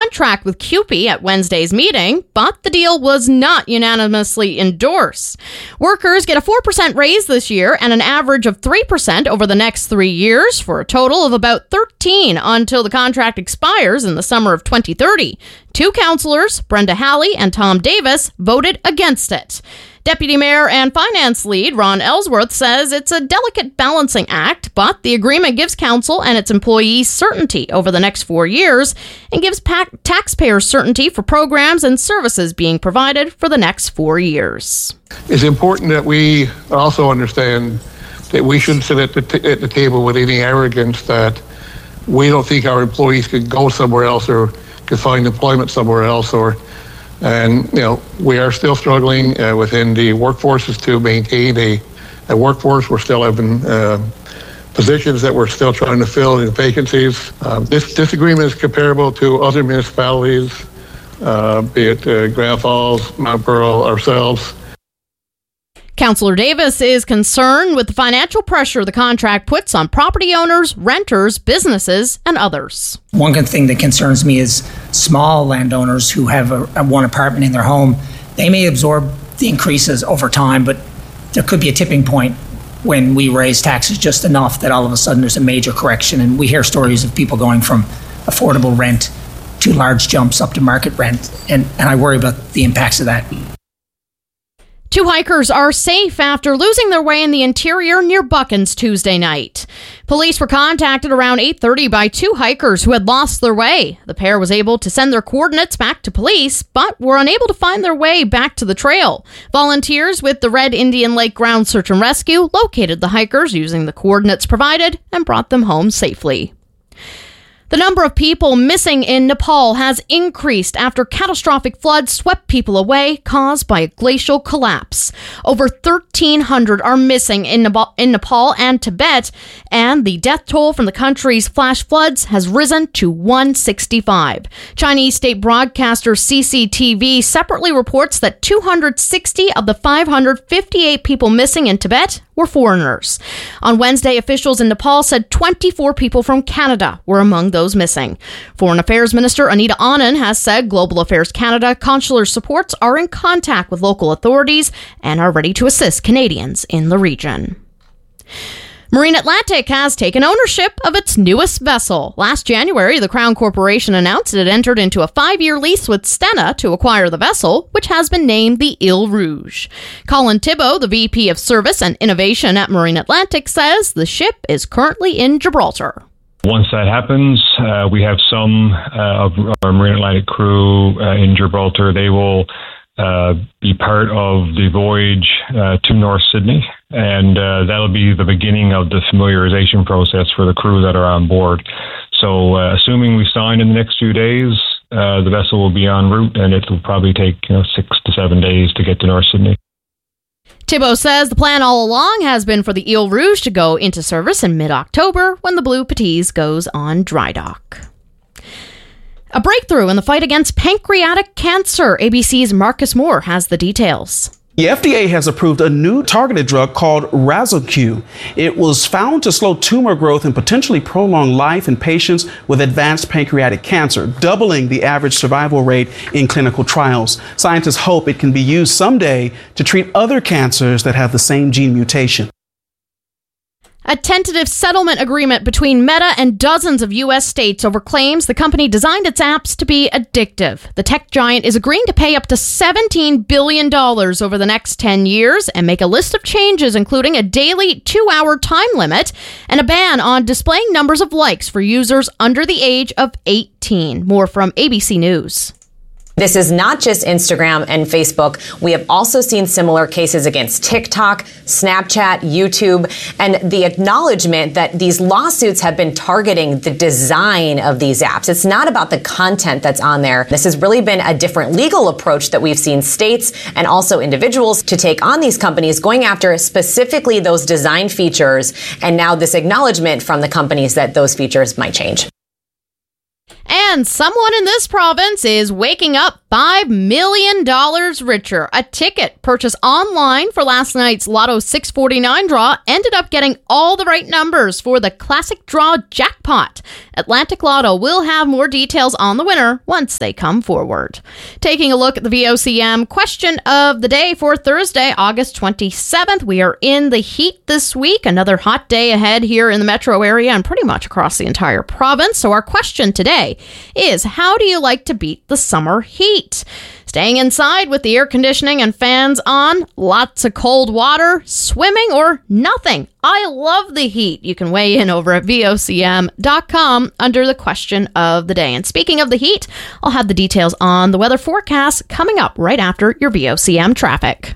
contract with CUPE at Wednesday's meeting, but the deal was not unanimously endorsed. Workers get a 4% raise this year and an average of 3% over the next 3 years, for a total of about 13 until the contract expires in the summer of 2030. Two councillors, Brenda Halley and Tom Davis, voted against it. Deputy Mayor and Finance Lead Ron Ellsworth says it's a delicate balancing act, but the agreement gives council and its employees certainty over the next 4 years and gives taxpayers certainty for programs and services being provided for the next 4 years. It's important that we also understand that we shouldn't sit at the table with any arrogance that we don't think our employees could go somewhere else or could find employment somewhere else, and we are still struggling within the workforces to maintain a workforce. We're still having positions that we're still trying to fill in vacancies. This agreement is comparable to other municipalities, be it Grand Falls, Mount Pearl, ourselves. Councillor Davis is concerned with the financial pressure the contract puts on property owners, renters, businesses, and others. One good thing that concerns me is small landowners who have one apartment in their home. They may absorb the increases over time, but there could be a tipping point when we raise taxes just enough that all of a sudden there's a major correction. And we hear stories of people going from affordable rent to large jumps up to market rent. And I worry about the impacts of that. 2 hikers are safe after losing their way in the interior near Buckens Tuesday night. Police were contacted around 8:30 by 2 hikers who had lost their way. The pair was able to send their coordinates back to police, but were unable to find their way back to the trail. Volunteers with the Red Indian Lake Ground Search and Rescue located the hikers using the coordinates provided and brought them home safely. The number of people missing in Nepal has increased after catastrophic floods swept people away caused by a glacial collapse. Over 1,300 are missing in Nepal and Tibet, and the death toll from the country's flash floods has risen to 165. Chinese state broadcaster CCTV separately reports that 260 of the 558 people missing in Tibet were foreigners. On Wednesday, officials in Nepal said 24 people from Canada were among those missing. Foreign Affairs Minister Anita Anand has said Global Affairs Canada consular supports are in contact with local authorities and are ready to assist Canadians in the region. Marine Atlantic has taken ownership of its newest vessel. Last January, the Crown Corporation announced it entered into a 5-year lease with Stena to acquire the vessel, which has been named the Ile Rouge. Colin Thibault, the VP of Service and Innovation at Marine Atlantic, says the ship is currently in Gibraltar. Once that happens, we have some of our Marine Atlantic crew in Gibraltar. They will be part of the voyage to North Sydney, and that'll be the beginning of the familiarization process for the crew that are on board. So assuming we sign in the next few days, the vessel will be en route, and it will probably take 6 to 7 days to get to North Sydney. Thibault says the plan all along has been for the Ile Rouge to go into service in mid-October when the Blue Petite goes on dry dock. A breakthrough in the fight against pancreatic cancer. ABC's Marcus Moore has the details. The FDA has approved a new targeted drug called Razalq. It was found to slow tumor growth and potentially prolong life in patients with advanced pancreatic cancer, doubling the average survival rate in clinical trials. Scientists hope it can be used someday to treat other cancers that have the same gene mutation. A tentative settlement agreement between Meta and dozens of U.S. states over claims the company designed its apps to be addictive. The tech giant is agreeing to pay up to $17 billion over the next 10 years and make a list of changes, including a daily 2-hour time limit and a ban on displaying numbers of likes for users under the age of 18. More from ABC News. This is not just Instagram and Facebook. We have also seen similar cases against TikTok, Snapchat, YouTube, and the acknowledgement that these lawsuits have been targeting the design of these apps. It's not about the content that's on there. This has really been a different legal approach that we've seen states and also individuals to take on these companies, going after specifically those design features, and now this acknowledgement from the companies that those features might change. And someone in this province is waking up $5 million richer. A ticket purchased online for last night's Lotto 649 draw ended up getting all the right numbers for the classic draw jackpot. Atlantic Lotto will have more details on the winner once they come forward. Taking a look at the VOCM question of the day for Thursday, August 27th. We are in the heat this week. Another hot day ahead here in the metro area and pretty much across the entire province. So our question today is, how do you like to beat the summer heat? Staying inside with the air conditioning and fans on, lots of cold water, swimming, or nothing? I love the heat. You can weigh in over at VOCM.com under the question of the day. And speaking of the heat, I'll have the details on the weather forecast coming up right after your VOCM traffic.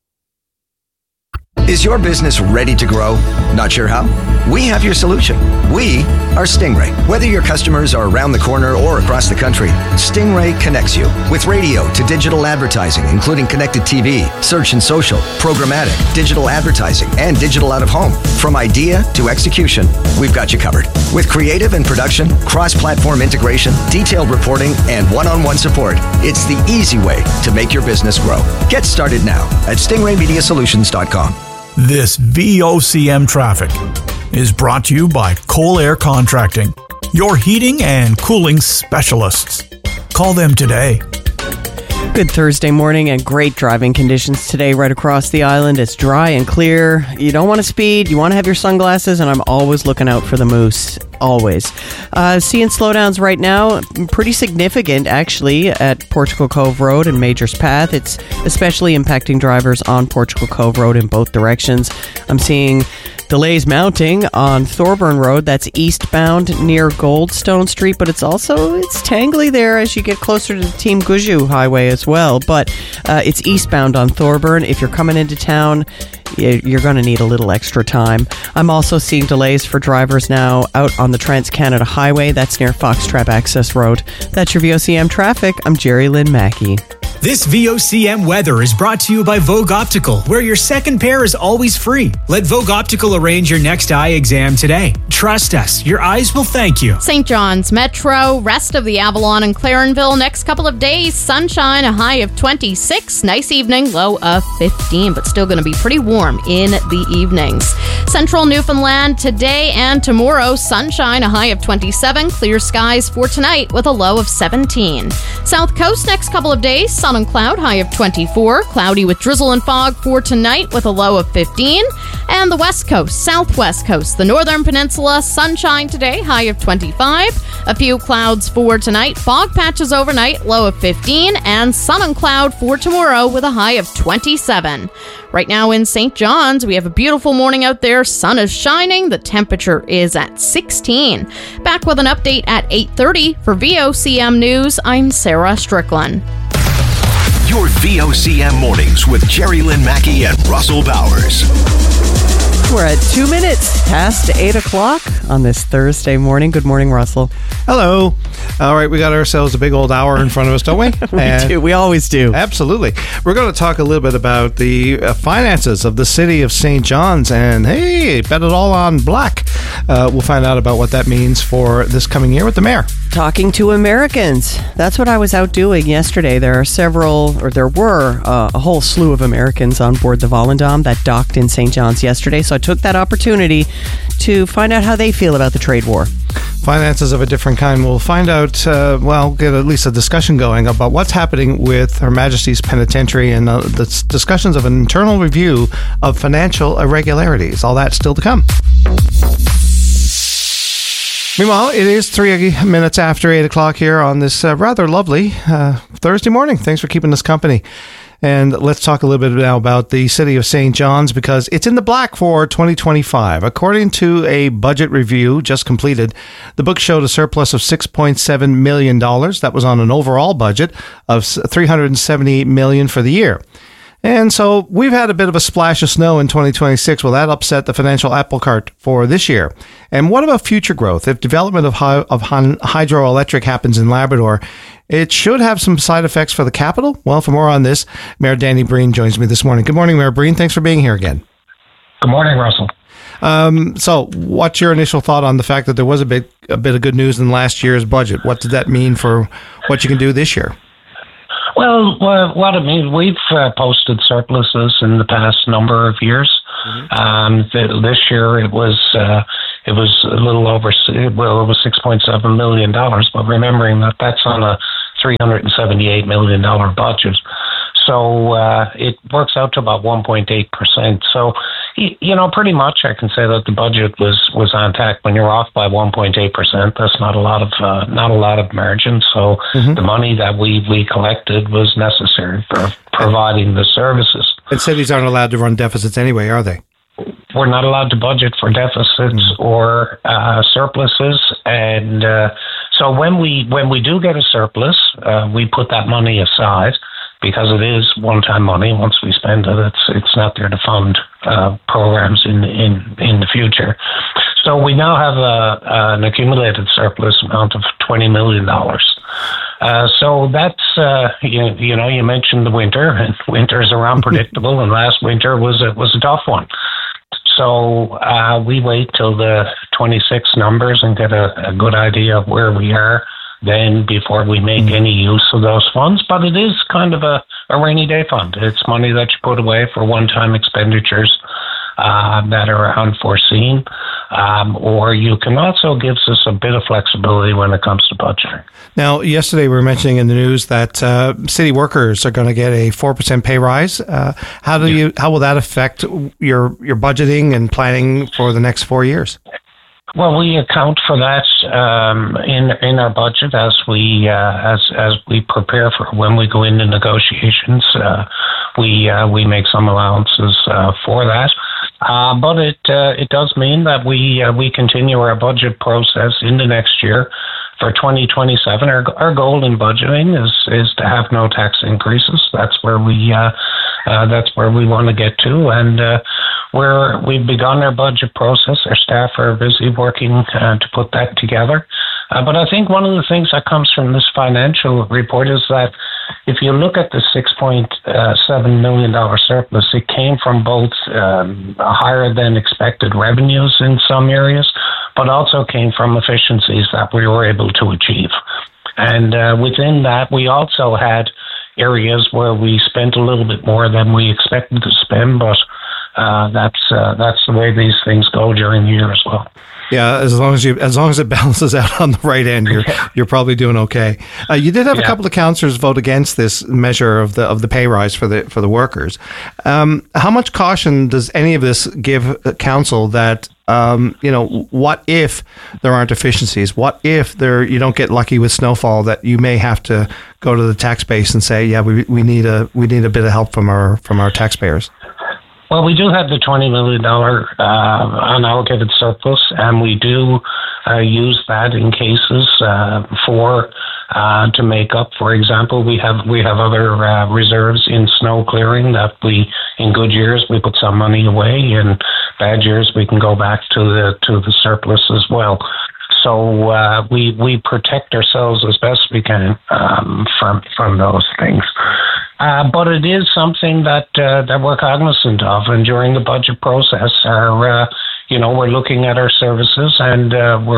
Is your business ready to grow? Not sure how? We have your solution. We are Stingray. Whether your customers are around the corner or across the country, Stingray connects you with radio to digital advertising, including connected TV, search and social, programmatic, digital advertising, and digital out of home. From idea to execution, we've got you covered. With creative and production, cross-platform integration, detailed reporting, and one-on-one support, it's the easy way to make your business grow. Get started now at stingraymediasolutions.com. This VOCM traffic is brought to you by Cole Air Contracting, your heating and cooling specialists. Call them today. Good Thursday morning and great driving conditions today right across the island. It's dry and clear. You don't want to speed. You want to have your sunglasses, and I'm always looking out for the moose. Always. Seeing slowdowns right now, pretty significant actually at Portugal Cove Road and Majors Path. It's especially impacting drivers on Portugal Cove Road in both directions. I'm seeing delays mounting on Thorburn Road, that's eastbound near Goldstone Street, but it's tangly there as you get closer to the Team Guju Highway as well. But it's eastbound on Thorburn. If you're coming into town, you're going to need a little extra time. I'm also seeing delays for drivers now out on the Trans-Canada Highway. That's near Foxtrap Access Road. That's your VOCM traffic. I'm Jerry Lynn Mackey. This VOCM weather is brought to you by Vogue Optical, where your second pair is always free. Let Vogue Optical arrange your next eye exam today. Trust us, your eyes will thank you. St. John's Metro, rest of the Avalon and Clarenville. Next couple of days, sunshine, a high of 26. Nice evening, low of 15, but still going to be pretty warm in the evenings. Central Newfoundland, today and tomorrow, sunshine, a high of 27. Clear skies for tonight with a low of 17. South Coast, next couple of days, sun and cloud, high of 24. Cloudy with drizzle and fog for tonight with a low of 15. And the West Coast, Southwest Coast, the Northern Peninsula, sunshine today, high of 25. A few clouds for tonight, fog patches overnight, low of 15. And sun and cloud for tomorrow with a high of 27. Right now in St. John's, we have a beautiful morning out there. Sun is shining. The temperature is at 16. Back with an update at 8:30 for VOCM News. I'm Sarah Strickland. Your VOCM mornings with Jerry Lynn Mackey and Russell Bowers. We're at 2 minutes past 8 o'clock on this Thursday morning. Good morning, Russell. Hello. All right, we got ourselves a big old hour in front of us, don't we? We do. We always do. Absolutely. We're going to talk a little bit about the finances of the city of St. John's, and hey, bet it all on black. We'll find out about what that means for this coming year with the mayor. Talking to Americans. That's what I was out doing yesterday. There were a whole slew of Americans on board the Volendam that docked in St. John's yesterday. So I took that opportunity to find out how they feel about the trade war. Finances of a different kind. We'll find out, get at least a discussion going about what's happening with Her Majesty's Penitentiary and the discussions of an internal review of financial irregularities. All that still to come. Meanwhile, it is 3 minutes after 8 o'clock here on this rather lovely Thursday morning. Thanks for keeping us company. And let's talk a little bit now about the city of St. John's, because it's in the black for 2025. According to a budget review just completed, the book showed a surplus of $6.7 million. That was on an overall budget of $378 million for the year. And so we've had a bit of a splash of snow in 2026. Well, that upset the financial apple cart for this year. And what about future growth? If development of hydroelectric happens in Labrador, it should have some side effects for the capital. Well, for more on this, Mayor Danny Breen joins me this morning. Good morning, Mayor Breen. Thanks for being here again. Good morning, Russell. So what's your initial thought on the fact that there was a bit of good news in last year's budget? What did that mean for what you can do this year? Well, what I mean, we've posted surpluses in the past number of years. This year it was a little over, it was $6.7 million, but remembering that that's on a $378 million budget. So it works out to about 1.8%. So, pretty much I can say that the budget was on track. When you're off by 1.8%, that's not a lot of margin. So the money that we collected was necessary for providing the services. And cities aren't allowed to run deficits anyway, are they? We're not allowed to budget for deficits or surpluses, and so when we do get a surplus, we put that money aside because it is one-time money. Once we spend it, it's not there to fund programs in the future. So we now have an accumulated surplus amount of $20 million. So that's you mentioned the winter, and winters are unpredictable, and last winter was a tough one. So we wait till the 26 numbers and get a good idea of where we are then before we make any use of those funds. But it is kind of a rainy day fund. It's money that you put away for one-time expenditures that are unforeseen, or you can also gives us a bit of flexibility when it comes to budgeting. Now, yesterday we were mentioning in the news that city workers are going to get a 4% pay rise. How will that affect your budgeting and planning for the next 4 years? Well, we account for that in our budget as we prepare for when we go into negotiations. We make some allowances for that. But it does mean that we continue our budget process into next year. For 2027, our goal in budgeting is to have no tax increases. That's where we want to get to, and we've begun our budget process. Our staff are busy working to put that together. But I think one of the things that comes from this financial report is that if you look at the $6.7 million surplus, it came from both higher than expected revenues in some areas, but also came from efficiencies that we were able to achieve. And within that, we also had areas where we spent a little bit more than we expected to spend, but that's the way these things go during the year as well. Yeah, as long as it balances out on the right end, you're probably doing okay. You did have a couple of councillors vote against this measure of the pay rise for the workers. How much caution does any of this give council that what if there aren't efficiencies? What if you don't get lucky with snowfall that you may have to go to the tax base and say, we need a bit of help from our taxpayers? Well, we do have the $20 million unallocated surplus, and we do use that in cases to make up. For example, we have other reserves in snow clearing that in good years we put some money away. In bad years we can go back to the surplus as well. So we protect ourselves as best we can from those things. But it is something that we're cognizant of, and during the budget process, we're looking at our services, and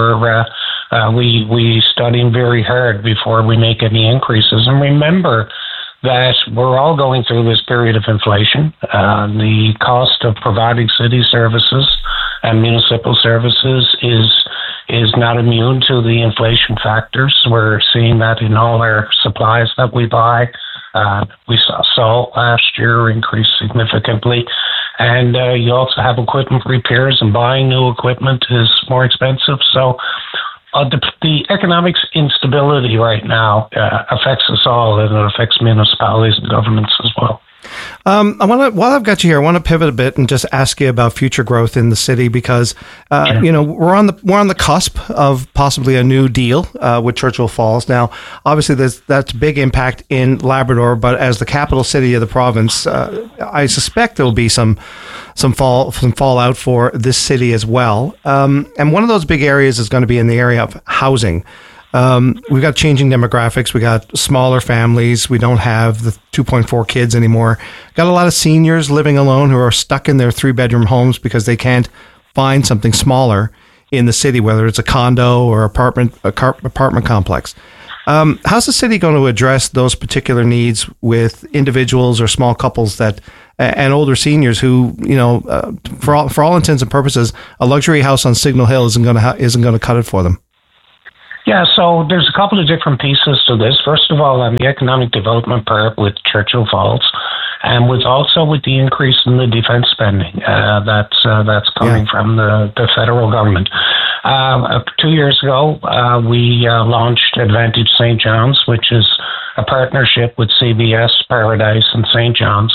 we studying very hard before we make any increases. And remember that we're all going through this period of inflation. The cost of providing city services and municipal services is not immune to the inflation factors. We're seeing that in all our supplies that we buy. We saw salt last year increase significantly, and you also have equipment repairs, and buying new equipment is more expensive. So the economic instability right now affects us all, and it affects municipalities and governments as well. While I've got you here, I want to pivot a bit and just ask you about future growth in the city, because we're on the cusp of possibly a new deal with Churchill Falls. Now, obviously, that's big impact in Labrador, but as the capital city of the province, I suspect there will be some fallout for this city as well. And one of those big areas is going to be in the area of housing. We've got changing demographics. We got smaller families. We don't have the 2.4 kids anymore. Got a lot of seniors living alone who are stuck in their 3-bedroom homes because they can't find something smaller in the city, whether it's a condo or apartment complex. How's the city going to address those particular needs with individuals or small couples that and older seniors who, for all intents and purposes, a luxury house on Signal Hill isn't going to cut it for them? Yeah, so there's a couple of different pieces to this. First of all, on the economic development part with Churchill Falls, and with the increase in the defense spending that's coming from the federal government. 2 years ago, we launched Advantage St. John's, which is a partnership with CBS, Paradise, and St. John's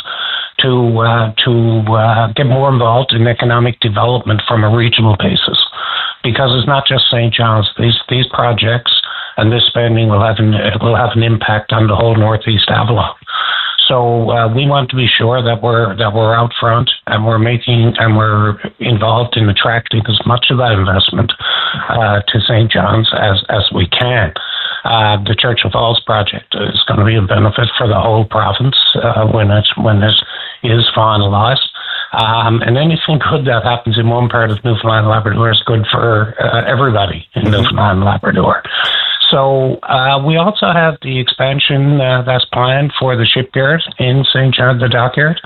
to get more involved in economic development from a regional basis. Because it's not just St. John's. These projects and this spending will have an impact on the whole Northeast Avalon. So we want to be sure that we're out front and we're involved in attracting as much of that investment to St. John's as we can. The Churchill Falls project is going to be a benefit for the whole province when it is finalized. And anything good that happens in one part of Newfoundland and Labrador is good for everybody in Newfoundland and Labrador. So we also have the expansion that's planned for the shipyard in St. John, the dockyard.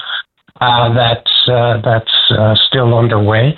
That's still underway.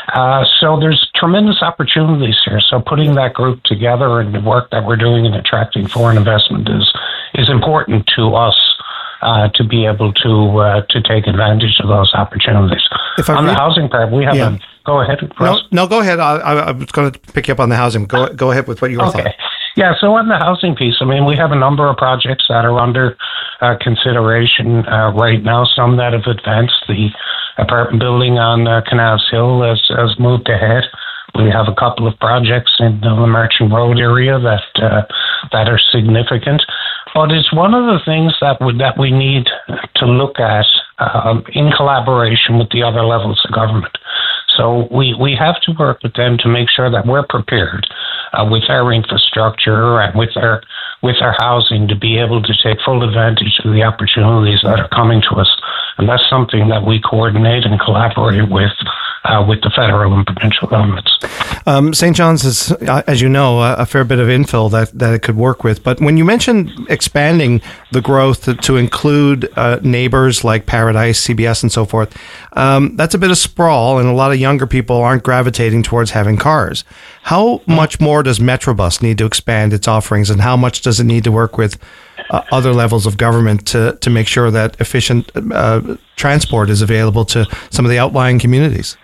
So there's tremendous opportunities here. So putting that group together and the work that we're doing in attracting foreign investment is important to us. To be able to take advantage of those opportunities. On the housing part, we have go ahead. No, go ahead. I was going to pick you up on the housing. Go ahead with what you were saying. Yeah, so on the housing piece, we have a number of projects that are under consideration right now, some that have advanced. The apartment building on Canals Hill has moved ahead. We have a couple of projects in the Merchant Road area that are significant. But it's one of the things that we need to look at in collaboration with the other levels of government. So we have to work with them to make sure that we're prepared with our infrastructure and with our housing to be able to take full advantage of the opportunities that are coming to us. And that's something that we coordinate and collaborate with the federal and provincial governments. St. John's is, as you know, a fair bit of infill that it could work with. But when you mentioned expanding the growth to include neighbors like Paradise, CBS, and so forth, that's a bit of sprawl, and a lot of younger people aren't gravitating towards having cars. How much more does Metrobus need to expand its offerings, and how much does it need to work with other levels of government to make sure that efficient transport is available to some of the outlying communities?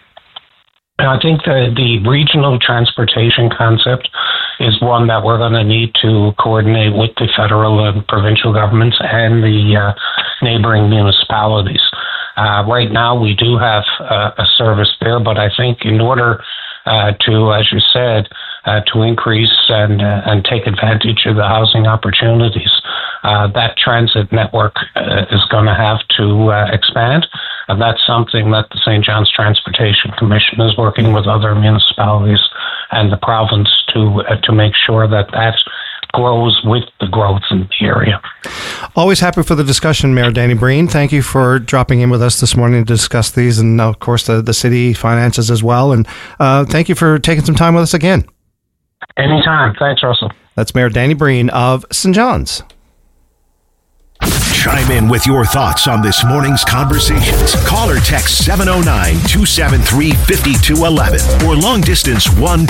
I think the regional transportation concept is one that we're going to need to coordinate with the federal and provincial governments and the neighboring municipalities. Right now, we do have a service there, but I think in order to, as you said, to increase and take advantage of the housing opportunities, that transit network is going to have to expand. And that's something that the St. John's Transportation Commission is working with other municipalities and the province to make sure that grows with the growth in the area. Always happy for the discussion, Mayor Danny Breen. Thank you for dropping in with us this morning to discuss these and, of course, the city finances as well. And thank you for taking some time with us again. Anytime. Thanks, Russell. That's Mayor Danny Breen of St. John's. Chime in with your thoughts on this morning's conversations. Call or text 709-273-5211 or long distance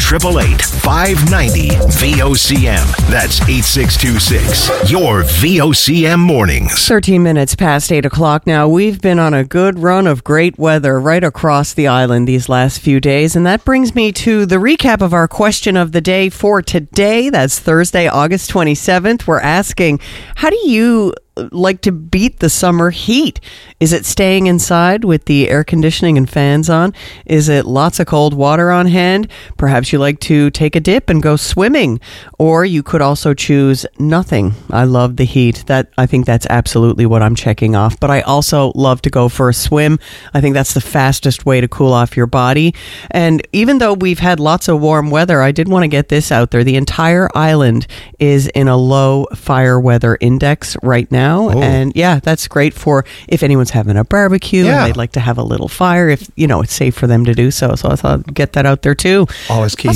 1-888-590-VOCM. That's 8626. Your VOCM mornings. 13 minutes past 8 o'clock now. We've been on a good run of great weather right across the island these last few days. And that brings me to the recap of our question of the day for today. That's Thursday, August 27th. We're asking, how do you like to beat the summer heat? Is it staying inside with the air conditioning and fans on? Is it lots of cold water on hand? Perhaps you like to take a dip and go swimming, or you could also choose nothing. I love the heat. I think that's absolutely what I'm checking off, but I also love to go for a swim. I think that's the fastest way to cool off your body. And even though we've had lots of warm weather, I did want to get this out there. The entire island is in a low fire weather index right now. And yeah, that's great for if anyone's having a barbecue and they'd like to have a little fire, if it's safe for them to do so. So I thought I'd get that out there too. Always key. Russell.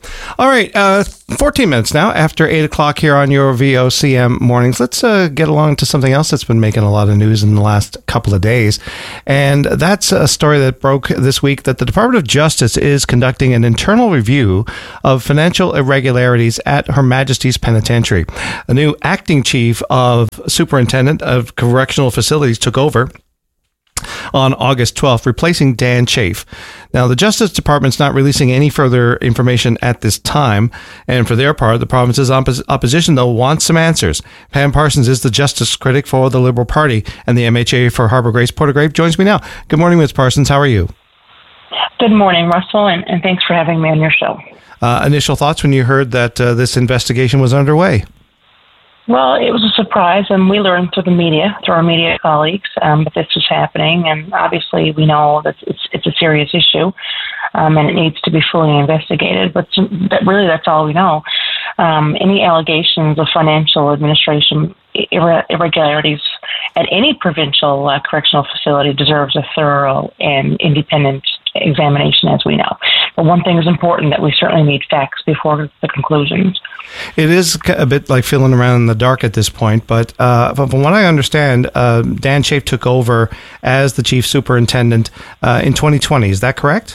All right, 14 minutes now after 8 o'clock here on your VOCM mornings. Let's get along to something else that's been making a lot of news in the last couple of days. And that's a story that broke this week that the Department of Justice is conducting an internal review of financial irregularities at Her Majesty's Penitentiary. A new acting chief of Superintendent of Correctional Facilities took over on August 12th, replacing Dan Chafe. Now, the Justice Department's not releasing any further information at this time, and for their part, the province's opposition, though, wants some answers. Pam Parsons is the justice critic for the Liberal Party and the MHA for Harbour Grace Portagrave, joins me now. Good morning, Ms. Parsons. How are you? Good morning, Russell, and thanks for having me on your show. Initial thoughts when you heard that this investigation was underway? Well, it was a surprise, and we learned through the media, through our media colleagues, that this was happening. And obviously, we know that it's a serious issue, and it needs to be fully investigated. But really, that's all we know. Any allegations of financial administration irregularities at any provincial correctional facility deserves a thorough and independent examination, as we know. But one thing is important, that we certainly need facts before the conclusions. It is a bit like feeling around in the dark at this point, but from what I understand, Dan Chafe took over as the chief superintendent in 2020. Is that correct?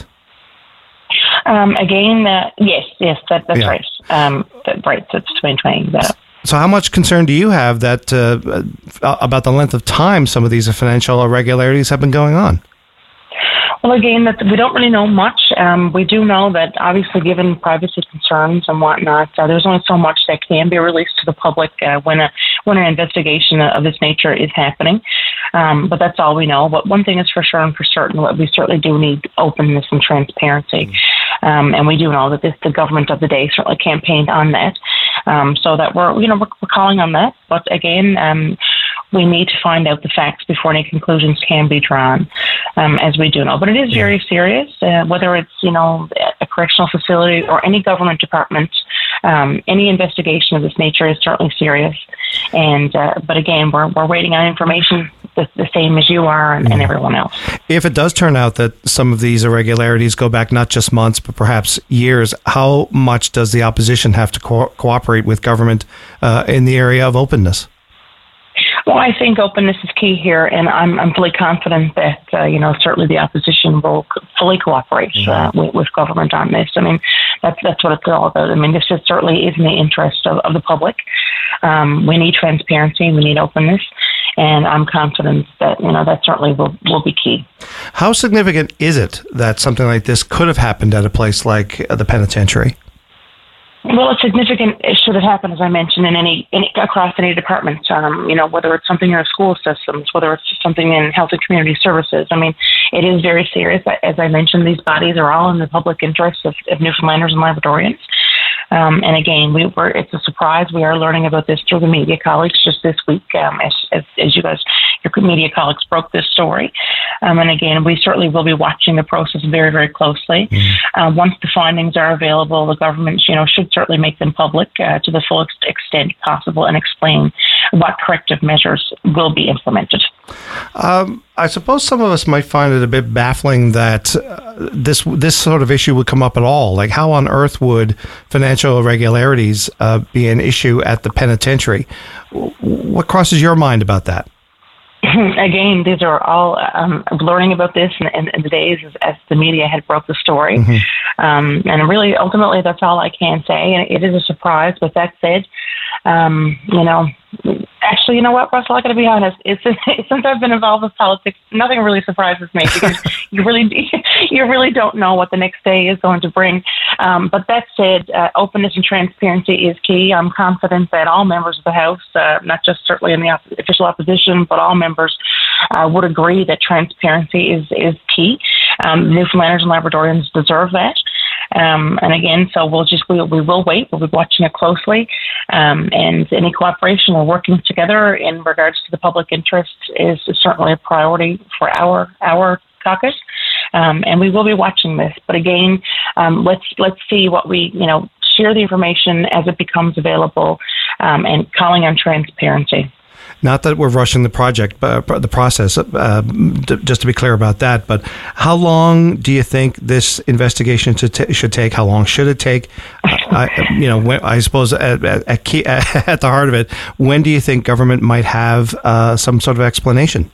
Yes, that's right. Right, so it's 2020. So how much concern do you have that about the length of time some of these financial irregularities have been going on? Well, again, we don't really know much. We do know that, obviously, given privacy concerns and whatnot, there's only so much that can be released to the public when an investigation of this nature is happening. But that's all we know. But one thing is for sure and for certain, we certainly do need openness and transparency. And we do know that the government of the day certainly campaigned on that. So that we're calling on that. But again, we need to find out the facts before any conclusions can be drawn, as we do know. But it is very serious, whether it's, a correctional facility or any government department. Any investigation of this nature is certainly serious. And but again, we're waiting on information the same as you are and everyone else. If it does turn out that some of these irregularities go back not just months, but perhaps years, how much does the opposition have to cooperate with government in the area of openness? Well, I think openness is key here, and I'm fully confident that certainly the opposition will fully cooperate with government on this. I mean, that's what it's all about. I mean, this certainly is in the interest of the public. We need transparency, we need openness, and I'm confident that that certainly will be key. How significant is it that something like this could have happened at a place like the penitentiary? Well, it's significant should it happen, as I mentioned, in across any department. Whether it's something in our school systems, whether it's something in health and community services. I mean, it is very serious. As I mentioned, these bodies are all in the public interest of Newfoundlanders and Labradorians. And again, it's a surprise. We are learning about this through the media colleagues just this week, as you guys, your media colleagues broke this story. And again, we certainly will be watching the process very, very closely. Once the findings are available, the government, should certainly make them public to the full extent possible and explain what corrective measures will be implemented. I suppose some of us might find it a bit baffling that this sort of issue would come up at all. Like, how on earth would financial irregularities be an issue at the penitentiary? What crosses your mind about that? Again, these are all learning about this in the days as the media had broke the story. And really, ultimately, that's all I can say. And it is a surprise. With that said, actually, you know what, Russell, I got to be honest. Since I've been involved with politics, nothing really surprises me because you really don't know what the next day is going to bring. But that said, openness and transparency is key. I'm confident that all members of the House, not just certainly in the official opposition, but all members would agree that transparency is key. Newfoundlanders and Labradorians deserve that. And again, so we will wait. We'll be watching it closely. And any cooperation or working together in regards to the public interest is certainly a priority for our caucus. And we will be watching this. But again, let's see what we, share the information as it becomes available, and calling on transparency. Not that we're rushing the project, the process, just to be clear about that, but how long do you think this investigation should take? How long should it take? I suppose at the heart of it, when do you think government might have some sort of explanation?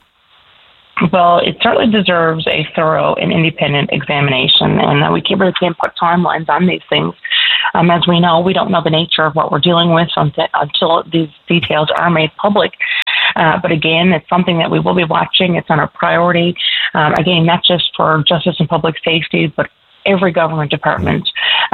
Well, it certainly deserves a thorough and independent examination, and we really can't put timelines on these things. As we know, we don't know the nature of what we're dealing with until these details are made public. But again, it's something that we will be watching. It's on our priority. Again, not just for justice and public safety, but every government department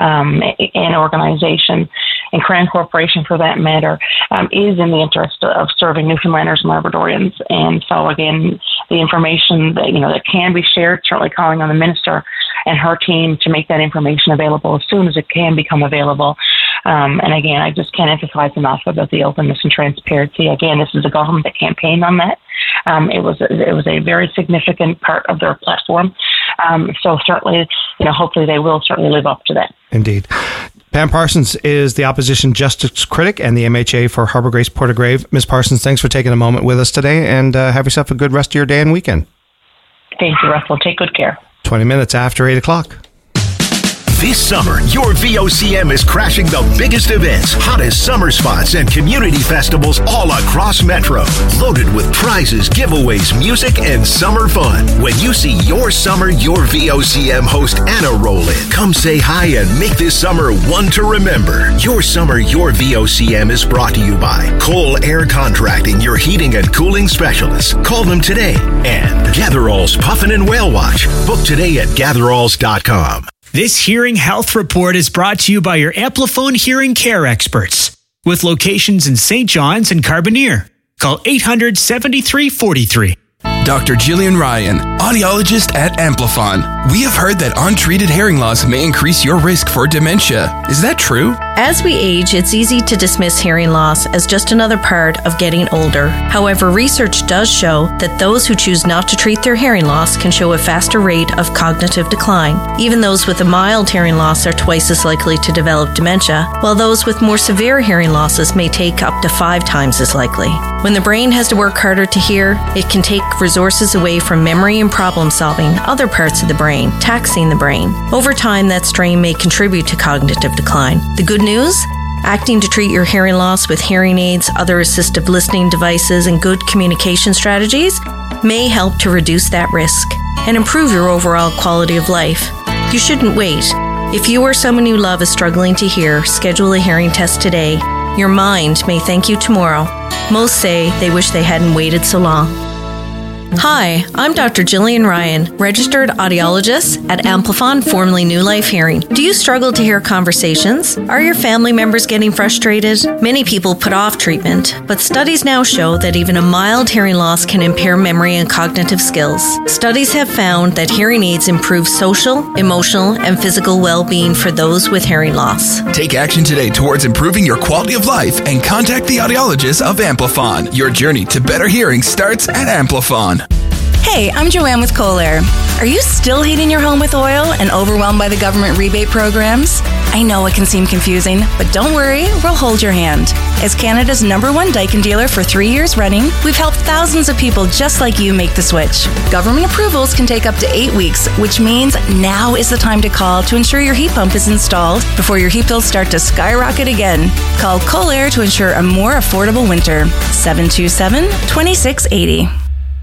and organization, and Crown Corporation for that matter, is in the interest of serving Newfoundlanders and Labradorians. And so again, the information that can be shared, certainly calling on the minister and her team to make that information available as soon as it can become available. And again, I just can't emphasize enough about the openness and transparency. Again, this is a government that campaigned on that. It was a very significant part of their platform. So certainly, hopefully they will certainly live up to that. Indeed. Pam Parsons is the opposition justice critic and the MHA for Harbour Grace Portagrave. Ms. Parsons, thanks for taking a moment with us today, and have yourself a good rest of your day and weekend. Thank you, Russell. Take good care. 20 minutes after 8 o'clock. This summer, your VOCM is crashing the biggest events, hottest summer spots, and community festivals all across Metro. Loaded with prizes, giveaways, music, and summer fun. When you see your summer, your VOCM host Anna roll in, come say hi and make this summer one to remember. Your summer, your VOCM is brought to you by Cole Air Contracting, your heating and cooling specialists. Call them today. And Gatherall's Puffin and Whale Watch. Book today at gatheralls.com. This Hearing Health Report is brought to you by your Amplifone Hearing Care experts, with locations in St. John's and Carbonear. Call 800-7343. Dr. Jillian Ryan, audiologist at Amplifon. We have heard that untreated hearing loss may increase your risk for dementia. Is that true? As we age, it's easy to dismiss hearing loss as just another part of getting older. However, research does show that those who choose not to treat their hearing loss can show a faster rate of cognitive decline. Even those with a mild hearing loss are twice as likely to develop dementia, while those with more severe hearing losses may take up to 5 times as likely. When the brain has to work harder to hear, it can take resources away from memory and problem solving, other parts of the brain, taxing the brain. Over time, that strain may contribute to cognitive decline. The good news? Acting to treat your hearing loss with hearing aids, other assistive listening devices, and good communication strategies may help to reduce that risk and improve your overall quality of life. You shouldn't wait. If you or someone you love is struggling to hear, schedule a hearing test today. Your mind may thank you tomorrow. Most say they wish they hadn't waited so long. Hi, I'm Dr. Jillian Ryan, registered audiologist at Amplifon, formerly New Life Hearing. Do you struggle to hear conversations? Are your family members getting frustrated? Many people put off treatment, but studies now show that even a mild hearing loss can impair memory and cognitive skills. Studies have found that hearing aids improve social, emotional, and physical well-being for those with hearing loss. Take action today towards improving your quality of life and contact the audiologist of Amplifon. Your journey to better hearing starts at Amplifon. Hey, I'm Joanne with Colair. Are you still heating your home with oil and overwhelmed by the government rebate programs? I know it can seem confusing, but don't worry, we'll hold your hand. As Canada's #1 Daikin dealer for 3 years running, we've helped thousands of people just like you make the switch. Government approvals can take up to 8 weeks, which means now is the time to call to ensure your heat pump is installed before your heat bills start to skyrocket again. Call Colair to ensure a more affordable winter. 727-2680.